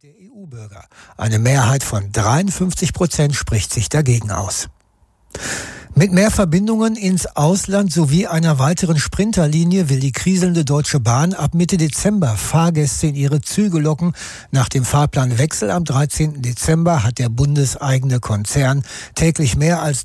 der EU-Bürger. Eine Mehrheit von 53% spricht sich dagegen aus. Mit mehr Verbindungen ins Ausland sowie einer weiteren Sprinterlinie will die kriselnde Deutsche Bahn ab Mitte Dezember Fahrgäste in ihre Züge locken. Nach dem Fahrplanwechsel am 13. Dezember hat der bundeseigene Konzern täglich mehr als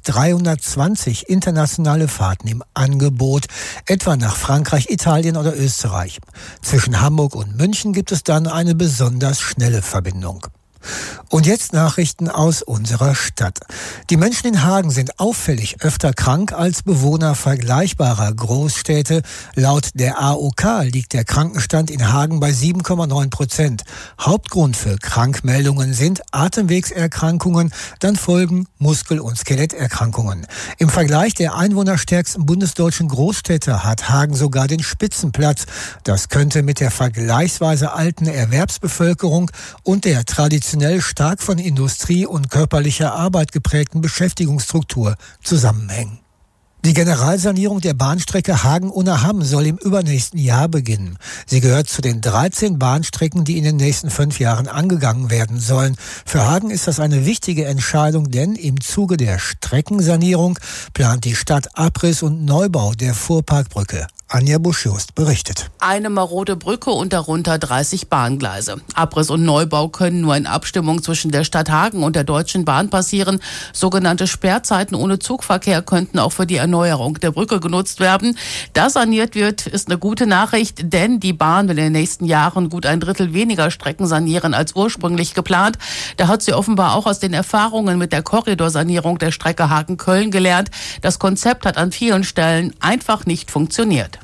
320 internationale Fahrten im Angebot, etwa nach Frankreich, Italien oder Österreich. Zwischen Hamburg und München gibt es dann eine besonders schnelle Verbindung. Und jetzt Nachrichten aus unserer Stadt. Die Menschen in Hagen sind auffällig öfter krank als Bewohner vergleichbarer Großstädte. Laut der AOK liegt der Krankenstand in Hagen bei 7,9%. Hauptgrund für Krankmeldungen sind Atemwegserkrankungen, dann folgen Muskel- und Skeletterkrankungen. Im Vergleich der einwohnerstärksten bundesdeutschen Großstädte hat Hagen sogar den Spitzenplatz. Das könnte mit der vergleichsweise alten Erwerbsbevölkerung und der traditionell stark von Industrie und körperlicher Arbeit geprägten Beschäftigungsstruktur zusammenhängen. Die Generalsanierung der Bahnstrecke Hagen-Unna-Hamm soll im übernächsten Jahr beginnen. Sie gehört zu den 13 Bahnstrecken, die in den nächsten 5 Jahren angegangen werden sollen. Für Hagen ist das eine wichtige Entscheidung, denn im Zuge der Streckensanierung plant die Stadt Abriss und Neubau der Fuhrparkbrücke. Anja Busch-Just berichtet. Eine marode Brücke und darunter 30 Bahngleise. Abriss und Neubau können nur in Abstimmung zwischen der Stadt Hagen und der Deutschen Bahn passieren. Sogenannte Sperrzeiten ohne Zugverkehr könnten auch für die Erneuerung der Brücke genutzt werden. Da saniert wird, ist eine gute Nachricht, denn die Bahn will in den nächsten Jahren gut ein Drittel weniger Strecken sanieren als ursprünglich geplant. Da hat sie offenbar auch aus den Erfahrungen mit der Korridorsanierung der Strecke Hagen-Köln gelernt. Das Konzept hat an vielen Stellen einfach nicht funktioniert.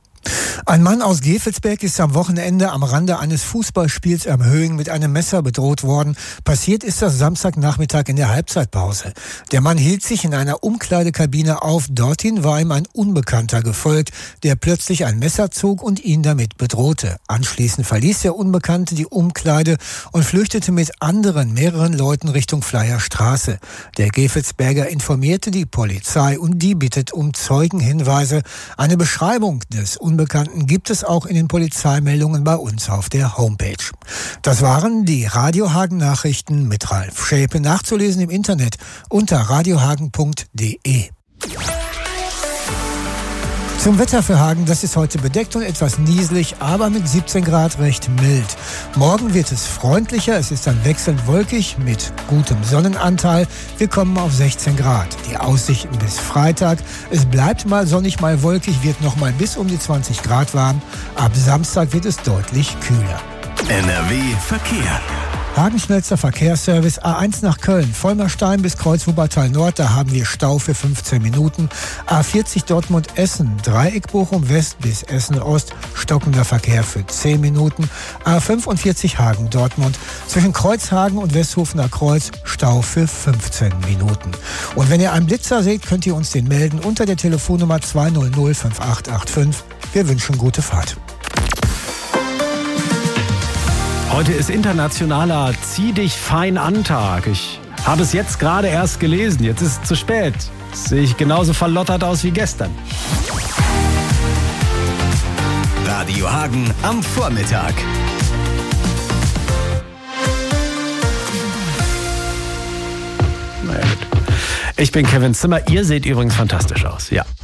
Ein Mann aus Gevelsberg ist am Wochenende am Rande eines Fußballspiels am Höing mit einem Messer bedroht worden. Passiert ist das Samstagnachmittag in der Halbzeitpause. Der Mann hielt sich in einer Umkleidekabine auf. Dorthin war ihm ein Unbekannter gefolgt, der plötzlich ein Messer zog und ihn damit bedrohte. Anschließend verließ der Unbekannte die Umkleide und flüchtete mit mehreren Leuten Richtung Flyer Straße. Der Gevelsberger informierte die Polizei und die bittet um Zeugenhinweise. Eine Beschreibung des Unbekannten gibt es auch in den Polizeimeldungen bei uns auf der Homepage. Das waren die Radio Hagen Nachrichten mit Ralf Schäpe, nachzulesen im Internet unter radiohagen.de. Zum Wetter für Hagen, das ist heute bedeckt und etwas nieselig, aber mit 17 Grad recht mild. Morgen wird es freundlicher, es ist dann wechselnd wolkig mit gutem Sonnenanteil. Wir kommen auf 16 Grad. Die Aussichten bis Freitag, es bleibt mal sonnig, mal wolkig, wird noch mal bis um die 20 Grad warm. Ab Samstag wird es deutlich kühler. NRW Verkehr. Hagen schnellster Verkehrsservice A1 nach Köln, Vollmerstein bis Kreuz-Wuppertal Nord, da haben wir Stau für 15 Minuten. A40 Dortmund-Essen, Dreieck Bochum-West bis Essen-Ost, stockender Verkehr für 10 Minuten. A45 Hagen-Dortmund, zwischen Kreuzhagen und Westhofener Kreuz, Stau für 15 Minuten. Und wenn ihr einen Blitzer seht, könnt ihr uns den melden unter der Telefonnummer 200 5885. Wir wünschen gute Fahrt. Heute ist internationaler Zieh dich fein an Tag. Ich habe es jetzt gerade erst gelesen. Jetzt ist es zu spät. Jetzt sehe ich genauso verlottert aus wie gestern. Radio Hagen am Vormittag. Naja, gut. Ich bin Kevin Zimmer. Ihr seht übrigens fantastisch aus. Ja.